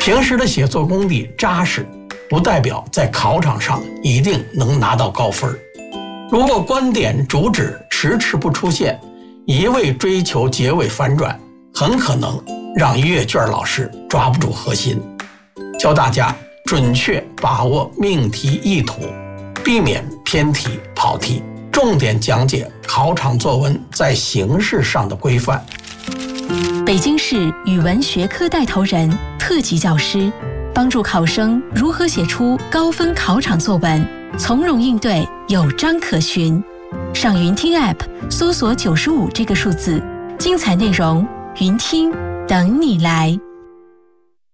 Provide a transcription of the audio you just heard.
平时的写作功底扎实，不代表在考场上一定能拿到高分。如果观点主旨迟迟不出现，一味追求结尾反转，很可能让阅卷老师抓不住核心。教大家准确把握命题意图，避免偏题跑题，重点讲解考场作文在形式上的规范。 北京市语文学科带头人、特级教师，帮助考生如何写出高分考场作文，从容应对，有章可循。上云听 App 搜索95这个数字，精彩内容云听等你来。